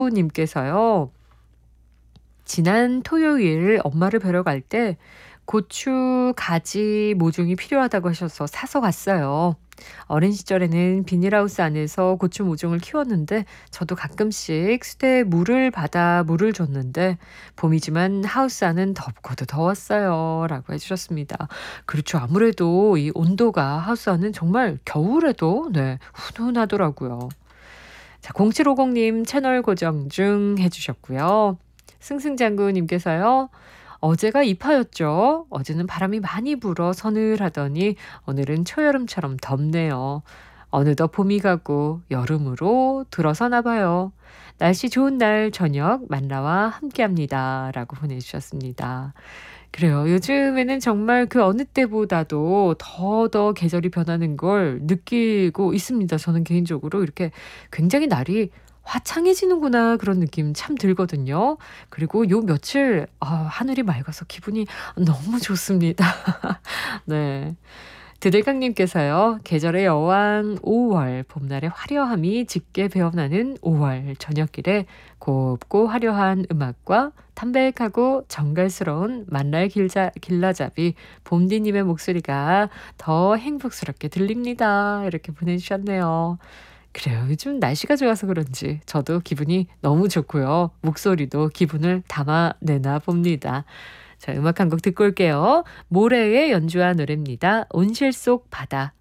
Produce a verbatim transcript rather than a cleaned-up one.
님께서요. 지난 토요일 엄마를 뵈러 갈 때 고추, 가지, 모종이 필요하다고 하셔서 사서 갔어요. 어린 시절에는 비닐하우스 안에서 고추 모종을 키웠는데 저도 가끔씩 수대에 물을 받아 물을 줬는데 봄이지만 하우스 안은 덥고도 더웠어요. 라고 해주셨습니다. 그렇죠. 아무래도 이 온도가 하우스 안은 정말 겨울에도 네, 훈훈하더라고요. 자, 공칠오공 님 채널 고정 중 해주셨고요. 승승장구님께서요. 어제가 입하였죠. 어제는 바람이 많이 불어 서늘하더니 오늘은 초여름처럼 덥네요. 어느덧 봄이 가고 여름으로 들어서나 봐요. 날씨 좋은 날 저녁 만나와 함께합니다. 라고 보내주셨습니다. 그래요. 요즘에는 정말 그 어느 때보다도 더 더 계절이 변하는 걸 느끼고 있습니다. 저는 개인적으로 이렇게 굉장히 날이 화창해지는구나 그런 느낌 참 들거든요. 그리고 요 며칠 아, 하늘이 맑아서 기분이 너무 좋습니다. 네. 드들강님께서요. 계절의 여왕 오월, 봄날의 화려함이 짙게 배어나는 오월 저녁길에 곱고 화려한 음악과 담백하고 정갈스러운 만날 길자, 길라잡이 봄디님의 목소리가 더 행복스럽게 들립니다. 이렇게 보내주셨네요. 그래요. 요즘 날씨가 좋아서 그런지 저도 기분이 너무 좋고요. 목소리도 기분을 담아내나 봅니다. 자, 음악 한 곡 듣고 올게요. 모래에 연주한 노래입니다. 온실 속 바다.